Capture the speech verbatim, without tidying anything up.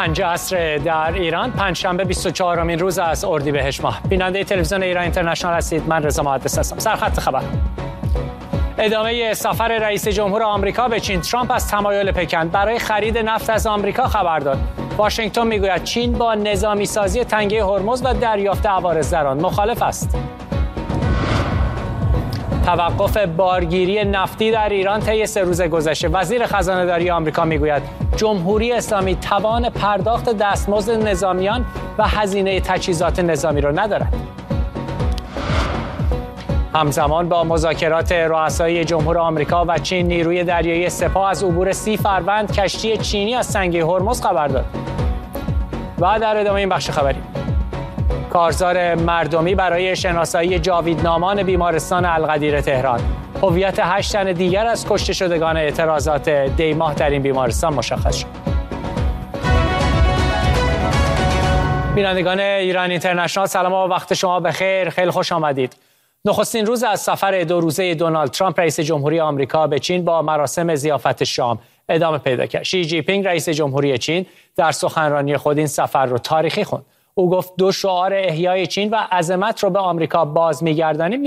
پنج عصر در ایران، پنجشنبه بیست و چهارمین روز از اردیبهشت ماه. بیننده تلویزیون ایران اینترنشنال هستید. من رضا محدث هستم. سرخط خبر: ادامه سفر رئیس جمهور آمریکا به چین. ترامپ از تمایل پکن برای خرید نفت از آمریکا خبر داد. واشنگتن میگوید چین با نظامی سازی تنگه هرمز و دریافت عوارض در آن مخالف است. توقف بارگیری نفتی در ایران طی سه روز گذشته. وزیر خزانه داری آمریکا میگوید جمهوری اسلامی توان پرداخت دستمزد نظامیان و هزینه تجهیزات نظامی را ندارد. همزمان با مذاکرات رؤسای جمهور آمریکا و چین، نیروی دریایی سپاه از عبور سی فروند کشتی چینی از تنگه هرمز خبر داد. و در ادامه این بخش خبری: کارزار مردمی برای شناسایی جاویدنامان بیمارستان القدیر تهران. هویت هشت تن دیگر از کشته شدگان اعتراضات دی ماه در این بیمارستان مشخص شد. بینندگان ایران اینترنشنال، سلام و وقت شما بخیر. خیلی خوش آمدید. نخستین روز از سفر دو روزه دونالد ترامپ رئیس جمهوری آمریکا به چین با مراسم ضیافت شام ادامه پیدا کرد. شی جی پینگ رئیس جمهوری چین در سخنرانی خود این سفر رو تاریخی خوند. او گفت دو شعار احیای چین و عظمت رو به آمریکا باز می‌گردانیم.